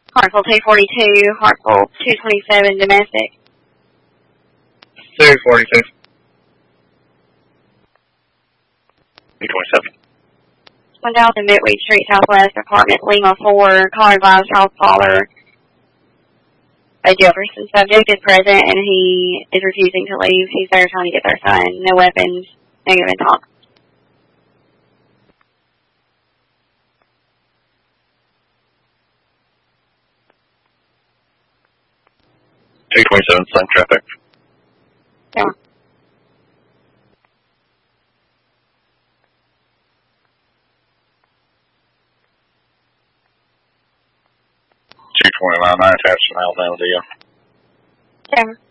Hartsville 242, Hartsville 227, domestic. 242. 227. 1000 Midweed Street, Southwest, apartment Lima 4, call advised Charles Poller. A Jefferson subject is present and he is refusing to leave. He's there trying to get their son. No weapons, negative and talk. 227, same traffic. Yeah. 229, I attached an Alabama deal. Yeah.